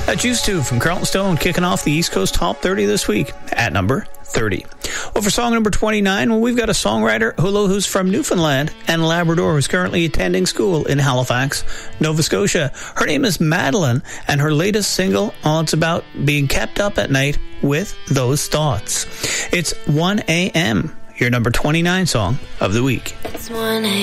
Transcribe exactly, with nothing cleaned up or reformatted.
That's Used To from Carlton Stone, kicking off the East Coast Top thirty this week at number thirty. Well, for song number twenty-nine, well, we've got a songwriter Hulu who's from Newfoundland and Labrador who's currently attending school in Halifax, Nova Scotia. Her name is Madeline, and her latest single, oh, it's about being kept up at night with those thoughts. It's one a.m., your number twenty-nine song of the week. It's one a.m.